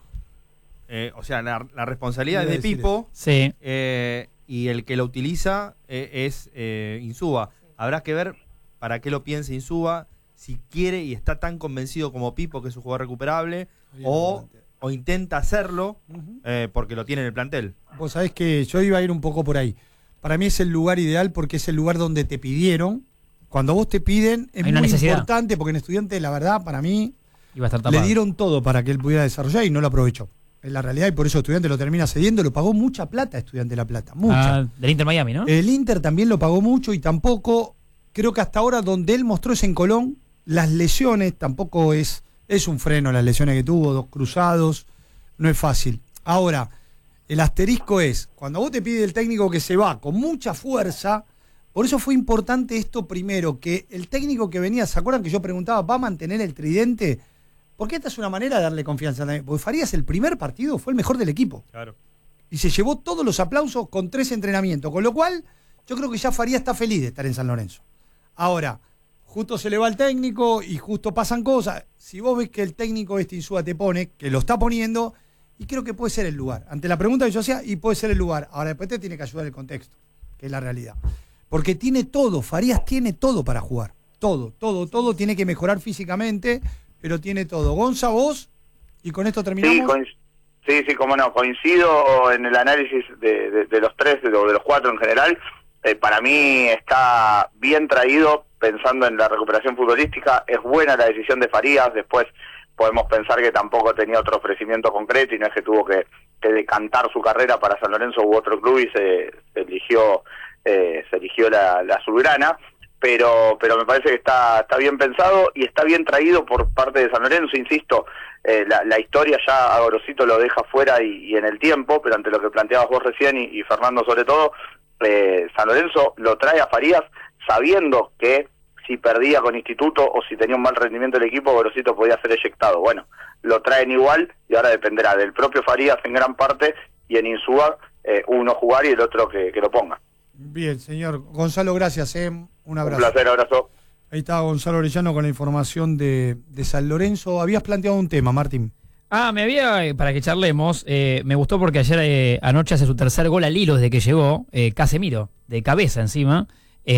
Eh, o sea, la, la responsabilidad es de Pipo, sí. eh, y el que lo utiliza eh, es eh, Insúa. Habrá que ver para qué lo piensa Insúa, si quiere y está tan convencido como Pipo que es un jugador recuperable, o, o intenta hacerlo Uh-huh. eh, porque lo tiene en el plantel. Vos sabés que yo iba a ir un poco por ahí. Para mí es el lugar ideal porque es el lugar donde te pidieron. Cuando vos te piden es Hay una muy necesidad. importante porque en Estudiantes, la verdad, para mí, Iba a estar tapado. le dieron todo para que él pudiera desarrollar y no lo aprovechó. Es la realidad y por eso Estudiantes lo termina cediendo. Lo pagó mucha plata Estudiantes La Plata, mucha. Ah, del Inter Miami, ¿no? El Inter también lo pagó mucho y tampoco, creo que hasta ahora donde él mostró es en Colón. Las lesiones tampoco es, es un freno, las lesiones que tuvo, dos cruzados, no es fácil. Ahora, el asterisco es, cuando vos te pide el técnico que se va con mucha fuerza, por eso fue importante esto primero, que el técnico que venía, ¿se acuerdan que yo preguntaba, ¿va a mantener el tridente? Porque esta es una manera de darle confianza también. Porque Farías el primer partido fue el mejor del equipo. Claro. Y se llevó todos los aplausos con tres entrenamientos. Con lo cual, yo creo que ya Farías está feliz de estar en San Lorenzo. Ahora, justo se le va el técnico y justo pasan cosas. Si vos ves que el técnico este Insúa te pone, que lo está poniendo, y creo que puede ser el lugar. Ante la pregunta que yo hacía, y puede ser el lugar. Ahora después te tiene que ayudar el contexto, que es la realidad. Porque tiene todo, Farías tiene todo para jugar. Todo, todo, todo. Tiene que mejorar físicamente, pero tiene todo. Gonza, vos, y con esto terminamos. Sí, coinc- sí, sí, cómo no, coincido en el análisis de, de, de los tres, de, de los cuatro en general. Eh, para mí está bien traído pensando en la recuperación futbolística. Es buena la decisión de Farías. Después podemos pensar que tampoco tenía otro ofrecimiento concreto y no es que tuvo que, que decantar su carrera para San Lorenzo u otro club y se, se eligió eh, se eligió la, la azulgrana. Pero pero me parece que está está bien pensado y está bien traído por parte de San Lorenzo, insisto, eh, la, la historia ya a Gorosito lo deja fuera y, y en el tiempo, pero ante lo que planteabas vos recién y, y Fernando sobre todo, eh, San Lorenzo lo trae a Farías sabiendo que si perdía con Instituto o si tenía un mal rendimiento el equipo, Gorosito podía ser eyectado. Bueno, lo traen igual y ahora dependerá del propio Farías en gran parte y en Insúa eh, uno jugar y el otro que, que lo ponga. Bien, señor. Gonzalo, gracias. Eh. Un abrazo. Un placer, abrazo. Ahí está Gonzalo Orellano con la información de, de San Lorenzo. Habías planteado un tema, Martín. Ah, me había, eh, para que charlemos, eh, me gustó porque ayer eh, anoche hace su tercer gol al hilo desde que llegó, eh, Casemiro, de cabeza encima.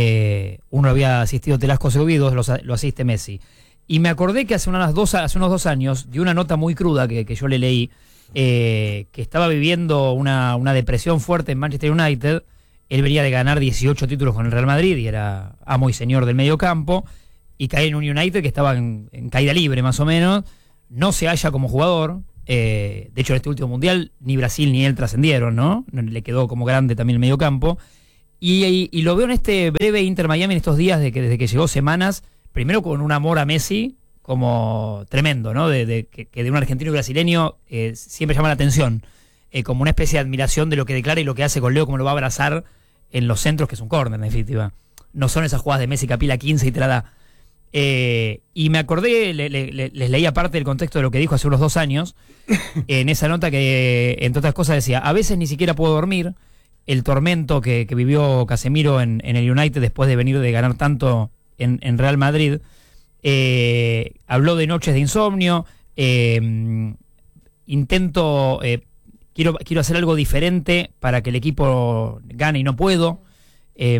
Eh, uno había asistido Telasco Seguidos, lo, lo asiste Messi. Y me acordé que hace, unas dos, hace unos dos años, de una nota muy cruda que, que yo le leí, eh, que estaba viviendo una, una depresión fuerte en Manchester United. Él venía de ganar dieciocho títulos con el Real Madrid y era amo y señor del mediocampo, y cae en un United que estaba en, en caída libre más o menos, no se halla como jugador, eh, de hecho en este último mundial ni Brasil ni él trascendieron, ¿no? Le quedó como grande también el mediocampo, y, y, y lo veo en este breve Inter Miami en estos días de que desde que llegó semanas, primero con un amor a Messi como tremendo, ¿no? De, de que, que de un argentino y brasileño eh, siempre llama la atención, eh, como una especie de admiración de lo que declara y lo que hace con Leo, como lo va a abrazar en los centros, que es un córner, en definitiva. No son esas jugadas de Messi que apila quince y te la da. Eh, y me acordé, le, le, les leía parte del contexto de lo que dijo hace unos dos años, en esa nota que, entre otras cosas, decía, a veces ni siquiera puedo dormir, el tormento que, que vivió Casemiro en, en el United después de venir de ganar tanto en, en Real Madrid. Eh, habló de noches de insomnio. Eh, intento, eh, quiero, quiero hacer algo diferente para que el equipo gane y no puedo. Eh,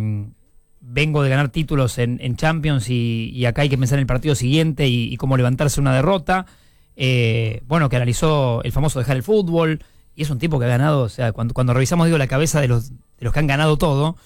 vengo de ganar títulos en, en Champions y, y acá hay que pensar en el partido siguiente y, y cómo levantarse una derrota. Eh, bueno, que analizó el famoso dejar el fútbol. Y es un tipo que ha ganado, o sea, cuando, cuando revisamos, digo, la cabeza de los, de los que han ganado todo,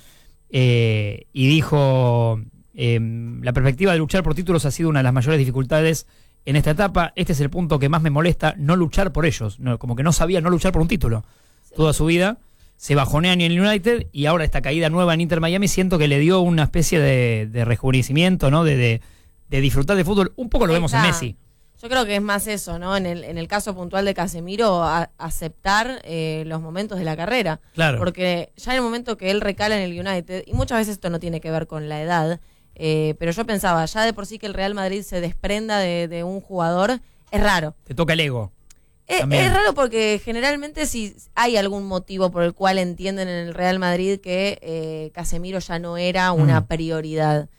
eh, y dijo, eh, la perspectiva de luchar por títulos ha sido una de las mayores dificultades en esta etapa. Este es el punto que más me molesta, no luchar por ellos. No, como que no sabía no luchar por un título toda su vida. Se bajonean en el United y ahora esta caída nueva en Inter Miami siento que le dio una especie de, de rejuvenecimiento, ¿no? De, de, de disfrutar de fútbol. Un poco lo vemos en Messi. Yo creo que es más eso, ¿no? En el, en el caso puntual de Casemiro, a, aceptar eh, los momentos de la carrera. Claro. Porque ya en el momento que él recala en el United, y muchas veces esto no tiene que ver con la edad, eh, pero yo pensaba, ya de por sí que el Real Madrid se desprenda de, de un jugador, es raro. Te toca el ego. Es, es raro porque generalmente si hay algún motivo por el cual entienden en el Real Madrid que eh, Casemiro ya no era una mm. prioridad.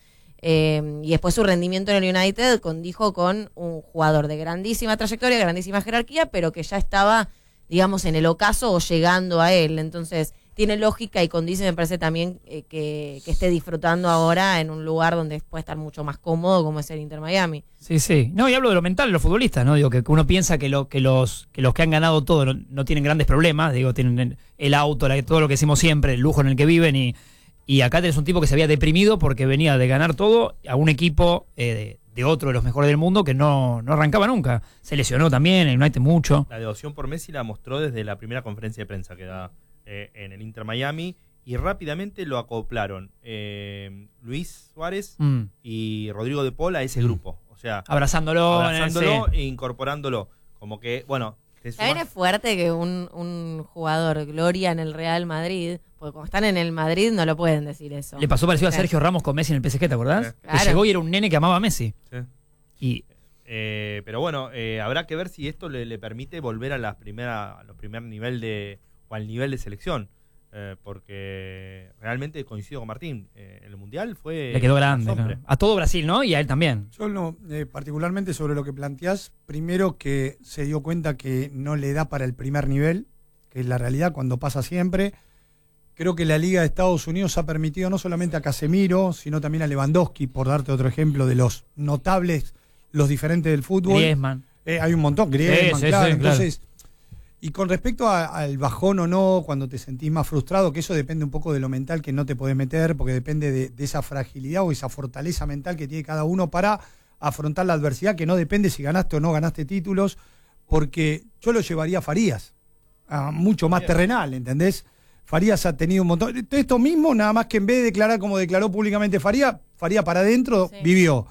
Eh, y después su rendimiento en el United condijo con un jugador de grandísima trayectoria, grandísima jerarquía, pero que ya estaba, digamos, en el ocaso o llegando a él. Entonces tiene lógica y condice, me parece también eh, que, que esté disfrutando ahora en un lugar donde puede estar mucho más cómodo, como es el Inter Miami. Sí, sí. No, y hablo de lo mental de los futbolistas, ¿no? Digo que, que uno piensa que, lo, que, los, que los que han ganado todo no, no tienen grandes problemas. Digo, tienen el auto, la, todo lo que decimos siempre, el lujo en el que viven y... Y acá tenés un tipo que se había deprimido porque venía de ganar todo a un equipo eh, de, de otro de los mejores del mundo que no, no arrancaba nunca. Se lesionó también, el United mucho. La devoción por Messi la mostró desde la primera conferencia de prensa que da eh, en el Inter Miami y rápidamente lo acoplaron eh, Luis Suárez mm. y Rodrigo de Paul a ese grupo. O sea, abrazándolo, abrazándolo e incorporándolo. Como que, bueno... También es fuerte que un, un jugador gloria en el Real Madrid, porque cuando están en el Madrid no lo pueden decir eso. Le pasó parecido a Sergio Ramos con Messi en el P S G, ¿te acordás? Sí. Claro. Que llegó y era un nene que amaba a Messi. Sí. Y, eh, pero bueno, eh, habrá que ver si esto le, le permite volver a las primeras, a los primer nivel de, o al nivel de selección. Eh, porque realmente coincido con Martín, eh, el Mundial fue... Le quedó grande, claro. A todo Brasil, ¿no? Y a él también. Yo no, eh, particularmente sobre lo que planteás, primero que se dio cuenta que no le da para el primer nivel, que es la realidad cuando pasa siempre. Creo que la Liga de Estados Unidos ha permitido no solamente a Casemiro, sino también a Lewandowski, por darte otro ejemplo de los notables, los diferentes del fútbol. Griezmann. Eh, hay un montón, Griezmann, sí, sí, claro. Sí, entonces... claro. Y con respecto a, al bajón o no, cuando te sentís más frustrado, que eso depende un poco de lo mental que no te podés meter, porque depende de, de esa fragilidad o esa fortaleza mental que tiene cada uno para afrontar la adversidad, que no depende si ganaste o no ganaste títulos, porque yo lo llevaría a Farías, a mucho más terrenal, ¿entendés? Farías ha tenido un montón... Esto mismo, nada más que en vez de declarar como declaró públicamente Farías, Farías para adentro sí. vivió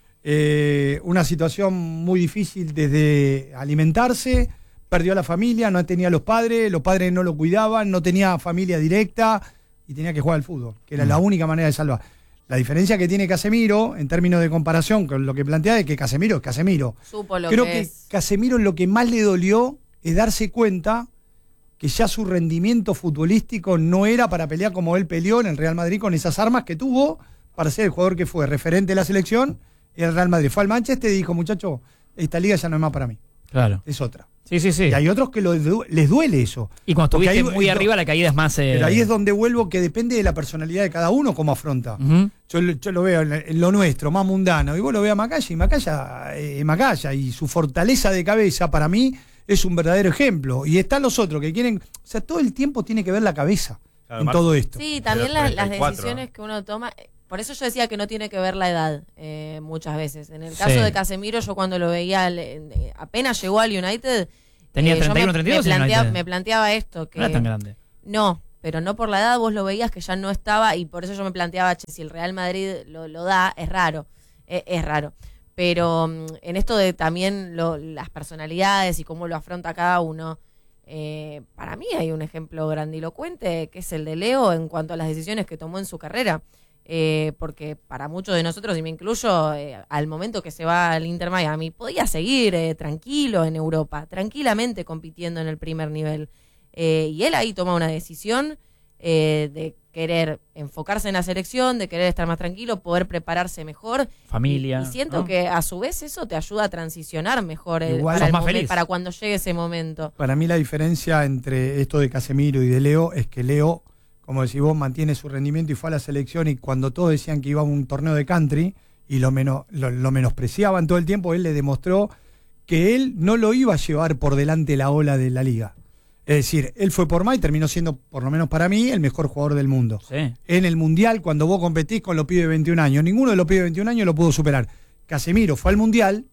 eh, una situación muy difícil desde alimentarse... Perdió a la familia, no tenía a los padres, los padres no lo cuidaban, no tenía familia directa y tenía que jugar al fútbol, que era mm. la única manera de salvar. La diferencia que tiene Casemiro, en términos de comparación con lo que plantea, es que Casemiro es Casemiro. Supo lo Creo que, que es. Casemiro lo que más le dolió es darse cuenta que ya su rendimiento futbolístico no era para pelear como él peleó en el Real Madrid con esas armas que tuvo para ser el jugador que fue referente de la selección y el Real Madrid. Fue al Manchester y dijo, muchacho, esta liga ya no es más para mí. Claro. Es otra. Sí, sí, sí. Y hay otros que lo, les duele eso. Y cuando estuviste ahí, muy do, arriba, la caída es más... Eh... Pero ahí es donde vuelvo, que depende de la personalidad de cada uno, cómo afronta. Uh-huh. Yo, yo lo veo en, en lo nuestro, más mundano. Y vos lo ves a Macaya, y Macaya es eh, Macaya. Y su fortaleza de cabeza, para mí, es un verdadero ejemplo. Y están los otros que quieren... O sea, todo el tiempo tiene que ver la cabeza claro, en Marcos, todo esto. Sí, también la, las decisiones que uno toma... Por eso yo decía que no tiene que ver la edad eh, muchas veces. En el caso sí. de Casemiro, yo cuando lo veía, apenas llegó al United... Tenía eh, treinta y uno, treinta y dos me, plantea, me planteaba esto. Que no era tan grande. No, pero no por la edad, vos lo veías que ya no estaba y por eso yo me planteaba, che, si el Real Madrid lo, lo da, es raro. Eh, es raro. Pero um, en esto de también lo, las personalidades y cómo lo afronta cada uno, eh, para mí hay un ejemplo grandilocuente que es el de Leo en cuanto a las decisiones que tomó en su carrera. Eh, porque para muchos de nosotros, y me incluyo, eh, al momento que se va al Inter Miami, podía seguir eh, tranquilo en Europa, tranquilamente compitiendo en el primer nivel. Eh, y él ahí toma una decisión eh, de querer enfocarse en la selección, de querer estar más tranquilo, poder prepararse mejor. Familia. Y, y siento ¿no? que a su vez eso te ayuda a transicionar mejor el- Igual para, sos el más momen- feliz. para cuando llegue ese momento. Para mí la diferencia entre esto de Casemiro y de Leo es que Leo, como decís vos, mantiene su rendimiento y fue a la selección, y cuando todos decían que iba a un torneo de country y lo, menos, lo, lo menospreciaban todo el tiempo, él le demostró que él no lo iba a llevar por delante la ola de la liga. Es decir, él fue por más y terminó siendo, por lo menos para mí, el mejor jugador del mundo. Sí. En el Mundial, cuando vos competís con los pibes de veintiún años, ninguno de los pibes de veintiún años lo pudo superar. Casemiro fue al Mundial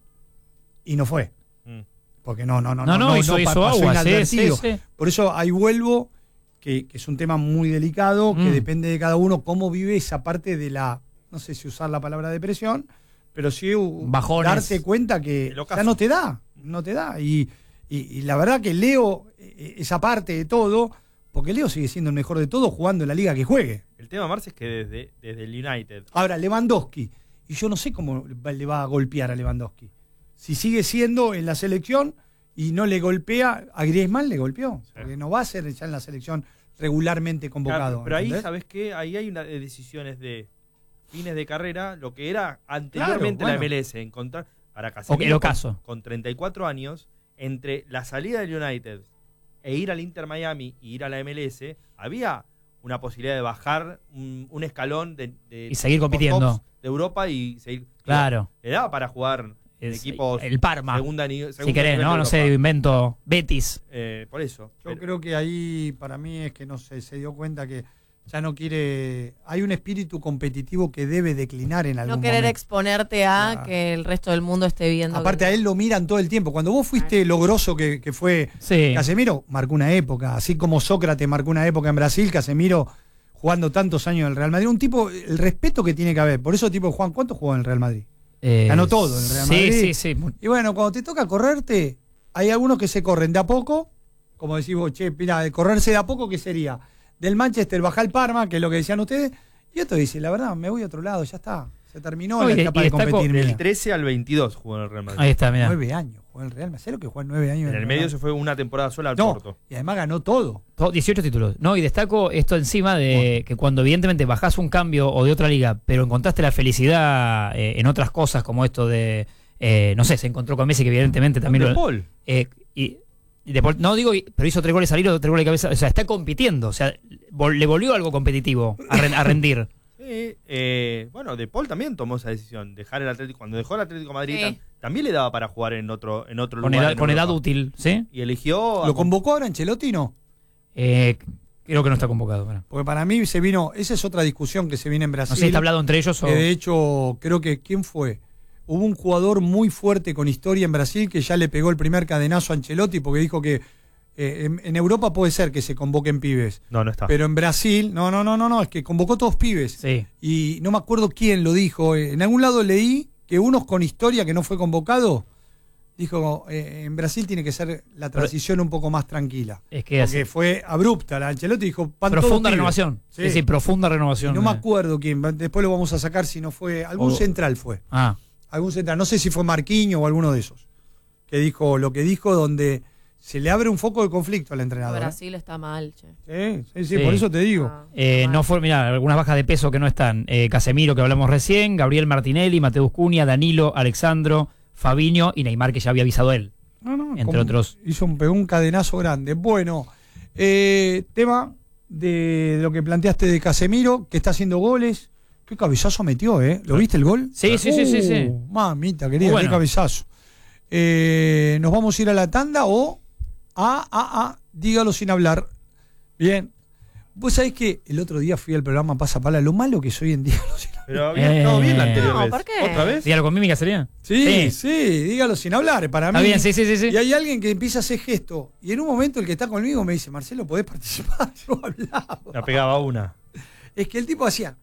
y no fue. Mm. Porque no, no, no, No, no, hizo- pa- hizo pasó agua, sí, inadvertido. sí, sí. Por eso ahí vuelvo, que, que es un tema muy delicado, que Mm. depende de cada uno cómo vive esa parte de la, no sé si usar la palabra depresión, pero sí uh, Bajones. darte cuenta que El ya ocaso. no te da, no te da. Y, y, y la verdad que Leo, eh, esa parte de todo, porque Leo sigue siendo el mejor de todo jugando en la liga que juegue. El tema, Marce, es que desde, desde el United. Ahora, Lewandowski, y yo no sé cómo va- le va a golpear a Lewandowski. Si sigue siendo en la selección y no le golpea, a Griezmann le golpeó, Sí. porque no va a ser ya en la selección regularmente convocado. Claro, pero ahí, ¿entendés? ¿sabes qué? Ahí hay una de decisiones de fines de carrera, lo que era anteriormente Claro, la bueno. M L S, encontrar para Ok, Casemiro el con, ocaso. con treinta y cuatro años, entre la salida del United e ir al Inter Miami y ir a la M L S, había una posibilidad de bajar un, un escalón de, de Y seguir equipos compitiendo. tops de Europa y seguir. Claro. Le daba para jugar en Es equipos el Parma. segunda ni- Si segundo querés, nivel ¿no? de No sé, Europa. invento. Betis. Eh, por eso. Yo Pero- creo que ahí para mí es que no sé, se dio cuenta que ya no quiere, hay un espíritu competitivo que debe declinar en algún No querer momento. exponerte a Claro. que el resto del mundo esté viendo. Aparte que- a él lo miran todo el tiempo. Cuando vos fuiste lo grosso que, que fue Sí. Casemiro, marcó una época, así como Sócrates marcó una época en Brasil, Casemiro jugando tantos años en el Real Madrid, un tipo, el respeto que tiene que haber, por eso tipo Juan, ¿cuánto jugó en el Real Madrid? Eh, Ganó todo en Real sí, Madrid. Sí, sí, Y bueno, cuando te toca correrte, hay algunos que se corren de a poco, como decís vos, che, mira, de correrse de a poco, ¿qué sería? Del Manchester baja al Parma, que es lo que decían ustedes, y otro dice, la verdad, me voy a otro lado, ya está, se terminó No, la y- etapa y de destaco competir. Del mía. trece al veintidós jugó en el Real Madrid. Ahí está, mira. Nueve años, jugó en el Real Madrid, ¿sabes lo que jugó nueve años? En el Real medio Madrid? se fue una temporada sola al No, Porto. y además ganó todo. Todo- dieciocho títulos. No, y destaco esto encima de que cuando evidentemente bajás un cambio o de otra liga, pero encontraste la felicidad eh, en otras cosas como esto de, eh, no sé, se encontró con Messi, que evidentemente también De lo... Paul. eh, y, y de Paul- no digo, y- pero hizo tres goles al hilo, tres goles de cabeza, o sea, está compitiendo, o sea, vol- le volvió algo competitivo a, ren- a rendir. Sí, eh, bueno, De Paul también tomó esa decisión, dejar el Atlético. Cuando dejó el Atlético de Madrid, Sí. tam- también le daba para jugar en otro, en otro Con lugar. edad, en con edad Europa. útil, ¿sí? Y eligió. a- ¿Lo convocó ahora Ancelotti no? Eh, creo que no está convocado. Bueno. Porque para mí se vino, esa es otra discusión que se viene en Brasil. No sé si está hablado entre ellos o... que de hecho, creo que, ¿quién fue? Hubo un jugador muy fuerte con historia en Brasil que ya le pegó el primer cadenazo a Ancelotti porque dijo que eh, en, en Europa puede ser que se convoquen pibes, No, no está. pero en Brasil, no, no, no, no, no, es que convocó todos pibes. Sí. Y no me acuerdo quién lo dijo. eh, En algún lado leí que unos con historia que no fue convocado, dijo, eh, en Brasil tiene que ser la transición un poco más tranquila. Es que así- Porque fue abrupta. La Ancelotti dijo, "Van todos profunda pibes". renovación. Sí, Sí. sí, profunda Y renovación. no me Eh. acuerdo quién, después lo vamos a sacar si no fue, algún O- central fue. Ah, Algún central, no sé si fue Marquinhos o alguno de esos, que dijo lo que dijo, donde se le abre un foco de conflicto al entrenador. ¿eh? Brasil está mal, che. Sí, sí, sí, Sí. por eso te digo. Ah, Eh, está no mal. fue, mira, algunas bajas de peso que no están. Eh, Casemiro, que hablamos recién, Gabriel Martinelli, Mateus Cunha, Danilo, Alexandro, Fabinho y Neymar, que ya había avisado él. No, no, entre como otros. Hizo un, pegó un cadenazo grande. Bueno, eh, tema de lo que planteaste de Casemiro, que está haciendo goles. Qué cabezazo metió, ¿eh? ¿Lo viste el gol? Sí, sí, sí, sí, sí. Uh, Mamita, querida, Bueno. qué cabezazo. Eh, ¿Nos vamos a ir a la tanda o a, a, a, dígalo sin hablar? Bien. Vos sabés que el otro día fui al programa Pasapala, lo malo que soy en Dígalo sin hablar. Pero había estado bien la Eh. anterior No, vez. ¿por qué? ¿Otra vez? ¿Dígalo con mímica sería? Sí, Sí. sí, dígalo sin hablar, para mí. Está bien, sí, sí, sí. sí. Y hay alguien que empieza a hacer gesto. Y en un momento el que está conmigo me dice, Marcelo, ¿podés participar? Yo hablaba. La pegaba una. Es que el tipo hacía,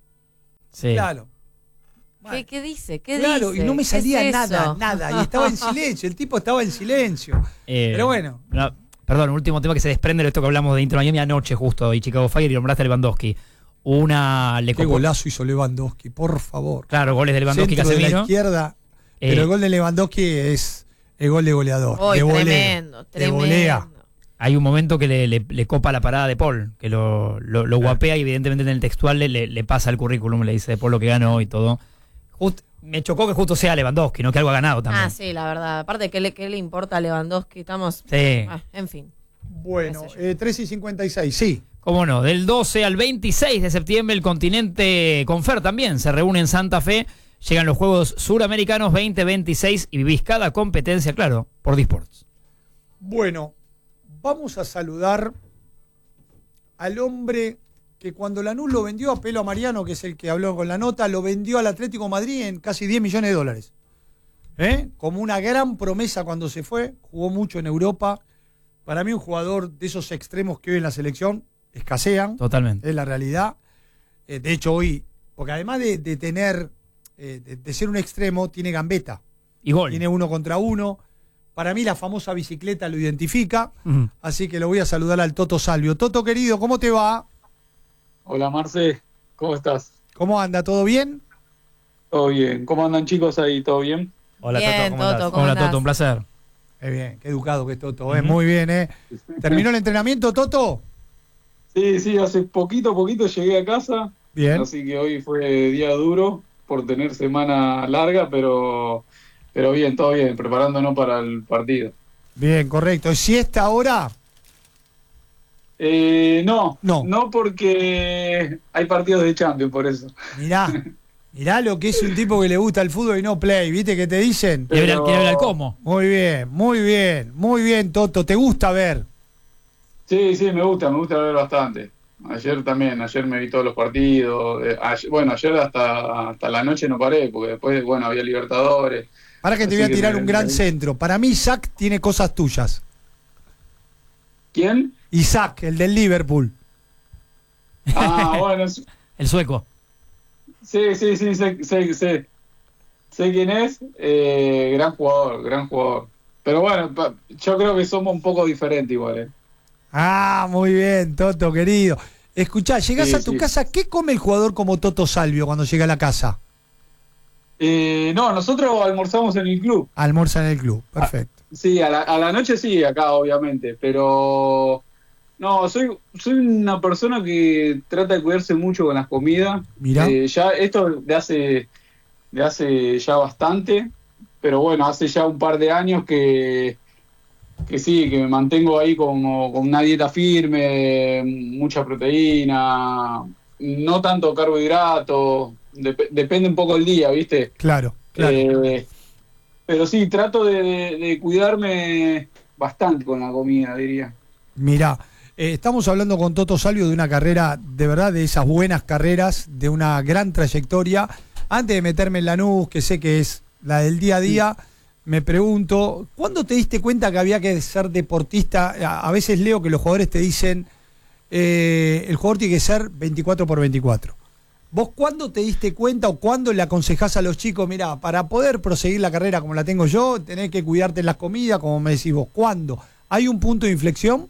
Sí. claro. ¿Qué, Bueno, qué dice? ¿Qué claro, dice? y no me ¿Qué salía es nada, eso? nada. Y estaba en silencio, el tipo estaba en silencio. Eh, Pero bueno. no, perdón, último tema que se desprende de esto que hablamos de Inter Miami anoche justo y Chicago Fire y nombraste a Lewandowski. Una le Qué copó- golazo hizo Lewandowski, por favor. Claro, goles de Lewandowski, Centro de la Casemiro. izquierda, Eh, pero el gol de Lewandowski es el gol de goleador. Uy, de volea, tremendo, de tremendo. volea. hay un momento que le, le, le copa la parada de Paul, que lo, lo, lo guapea y evidentemente en el textual le, le, le pasa el currículum, le dice de Paul lo que ganó y todo. Just, me chocó que justo sea Lewandowski, no que algo ha ganado también. Ah, sí, la verdad. Aparte, ¿qué le, qué le importa a Lewandowski? Estamos... Sí. Ah, en fin. Bueno, eh, tres y cincuenta y seis, sí. Cómo no, del doce al veintiséis de septiembre el continente Confer también se reúne en Santa Fe. Llegan los Juegos Suramericanos veinte veintiséis y vivís cada competencia, claro, por Disports. Bueno, vamos a saludar al hombre que cuando Lanús lo vendió a Pelo a Mariano, que es el que habló con la nota, lo vendió al Atlético Madrid en casi diez millones de dólares. ¿Eh? Como una gran promesa cuando se fue, jugó mucho en Europa. Para mí un jugador de esos extremos que hoy en la selección escasean. Totalmente. Es la realidad. Eh, de hecho hoy, porque además de, de tener, eh, de, de ser un extremo, tiene gambeta. Y gol. Tiene uno contra uno. Para mí la famosa bicicleta lo identifica. Uh-huh. Así que lo voy a saludar al Toto Salvio. Toto querido, ¿cómo te va? Hola Marce, ¿cómo estás? ¿Cómo anda? ¿Todo bien? Todo bien. ¿Cómo andan chicos ahí? ¿Todo bien? Hola Bien, Toto, ¿cómo Toto, andás? ¿cómo Hola andás? Toto, un placer. Qué bien, qué educado que es Toto. Uh-huh. ¿Eh? Muy bien, ¿eh? ¿Terminó el entrenamiento, Toto? Sí, sí, hace poquito, poquito llegué a casa. Bien. Así que hoy fue día duro por tener semana larga, pero, pero bien, todo bien, preparándonos para el partido. Bien, correcto. ¿Es siesta ahora? Eh, no, No. no porque hay partidos de Champions, por eso. Mirá, mirá lo que es un tipo que le gusta el fútbol y no play, ¿viste que te dicen? Quiere ver, Pero- quiere ver el cómo. Muy bien, muy bien, muy bien, Toto. ¿Te gusta ver? Sí, sí, me gusta, me gusta ver bastante. Ayer también, ayer me vi todos los partidos. Eh, ayer- bueno, ayer hasta, hasta la noche no paré, porque después, bueno, había Libertadores. Para que te Así voy a que tirar me- un gran me- centro. Para mí Isaac tiene cosas tuyas. ¿Quién? Isaac, el del Liverpool. Ah, bueno, s- El sueco. sí, sí, sí, sé, sé, sé, sé quién es. Eh, gran jugador, gran jugador. Pero bueno, pa- yo creo que somos un poco diferentes igual, ¿eh? Ah, muy bien, Toto, querido. Escuchá, llegás Sí, a tu sí. casa, ¿qué come el jugador como Toto Salvio cuando llega a la casa? Eh, no, nosotros almorzamos en el club. Almuerza en el club, perfecto. Sí, a la, a la noche sí, acá obviamente, pero no, soy soy una persona que trata de cuidarse mucho con las comidas. Mirá. Eh, ya esto de hace de hace ya bastante, pero bueno, hace ya un par de años que que sí, que me mantengo ahí como con una dieta firme, mucha proteína, no tanto carbohidratos, dep- depende un poco el día, ¿viste? Claro, claro. Eh, pero sí, trato de, de- de cuidarme bastante con la comida, diría. Mirá, eh, estamos hablando con Toto Salvio de una carrera, de verdad, de esas buenas carreras, de una gran trayectoria. Antes de meterme en Lanús, que sé que es la del día a día, me pregunto, ¿cuándo te diste cuenta que había que ser deportista? A, a veces leo que los jugadores te dicen, eh, el jugador tiene que ser veinticuatro por veinticuatro. ¿Vos cuándo te diste cuenta o cuándo le aconsejás a los chicos, mirá, para poder proseguir la carrera como la tengo yo, tenés que cuidarte en las comidas, como me decís vos? ¿Cuándo? ¿Hay un punto de inflexión?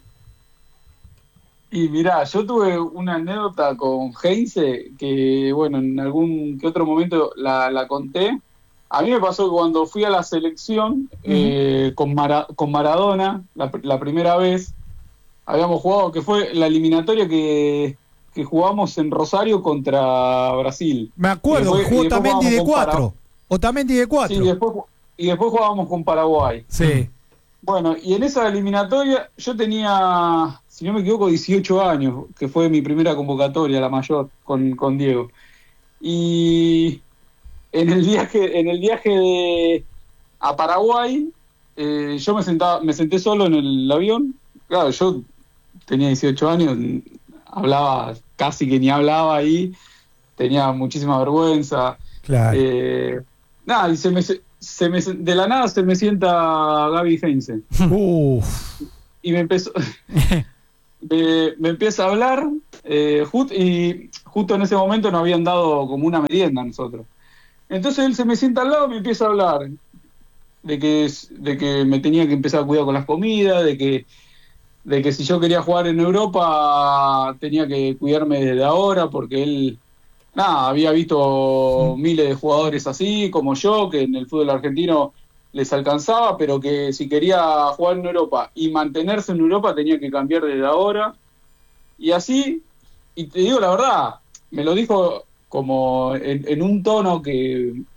Y mirá, yo tuve una anécdota con Heinze que, bueno, en algún que otro momento la, la conté. A mí me pasó que cuando fui a la selección eh, con, Mara- con Maradona, la, la primera vez, habíamos jugado, que fue la eliminatoria que, que jugamos en Rosario contra Brasil. Me acuerdo, Y después- jugó y después Otamendi de jugamos con cuatro. Otamendi de Sí, cuatro. y después, y después jugábamos con Paraguay. Sí. Bueno, y en esa eliminatoria yo tenía, si no me equivoco, dieciocho años, que fue mi primera convocatoria, la mayor, con, con Diego. Y en el viaje, en el viaje de, a Paraguay, eh, yo me sentaba, me senté solo en el avión. Claro, yo tenía dieciocho años, hablaba, casi que ni hablaba ahí, tenía muchísima vergüenza. Claro. Eh, nada, y se me, se me, de la nada se me sienta Gaby Heinze. Uf. Y me empezó. me, me empieza a hablar. Eh, just, y justo en ese momento nos habían dado como una merienda a nosotros. Entonces él se me sienta al lado y me empieza a hablar de que, de que me tenía que empezar a cuidar con las comidas, de que, de que si yo quería jugar en Europa tenía que cuidarme desde ahora, porque él. Nada, había visto miles de jugadores así, como yo, que en el fútbol argentino les alcanzaba, pero que si quería jugar en Europa y mantenerse en Europa tenía que cambiar desde ahora. Y así, y te digo la verdad, me lo dijo como en, en un tono que